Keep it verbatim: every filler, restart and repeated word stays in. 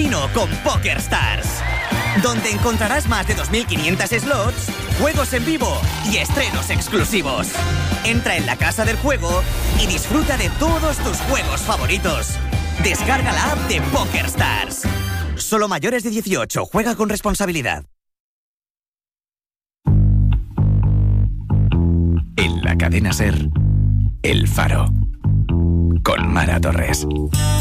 casino con PokerStars, donde encontrarás más de dos mil quinientos slots, juegos en vivo y estrenos exclusivos. Entra en la casa del juego y disfruta de todos tus juegos favoritos. Descarga la app de PokerStars. Solo mayores de dieciocho. Juega con responsabilidad. En la cadena SER, El Faro, con Mara Torres.